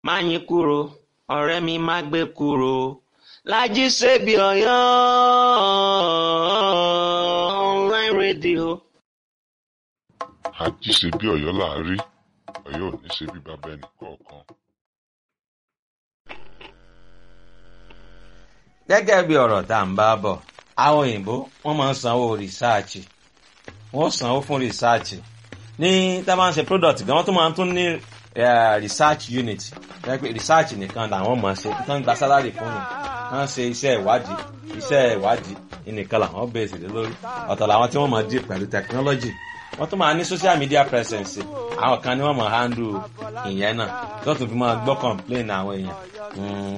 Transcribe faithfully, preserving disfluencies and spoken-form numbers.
Máyìnkúrò ọ̀rẹ́ mi má gbé kúrò Lájí Ṣebí Ọ̀yọ́ online radio. Àjí ṣe bí Ọ̀yọ́ là á rí, Ọ̀yọ́ ò ní ṣe bí bàbá ẹnì kọ̀ọ̀kan. Gẹ́gẹ́ bí ọ̀rọ̀ tá à ń bá bọ̀, àwọn òyìnbó wọ́n máa ń sanwó rìsáàchì, wọ́n sanwó fún rìsáàchì. Ní tá a bá ń ṣe product gan, wọ́n tún máa ń tún ní research unit. Research nìkan làwọn máa ṣe, tán gba sálárì fún mi, wọ́n ṣe iṣẹ́ ìwádìí, iṣẹ́ ìwádìí nìkan làwọn bẹ̀rẹ̀ sí lórí. Ọ̀tọ̀ làwọn tí wọ́n máa dì pẹ̀lú technology. Wọ́n tún máa ní social media presence. Àwọn kan ni wọ́n máa handle ìyẹn náà, tó tún fi máa gbọ́ complain àwọn èèyàn.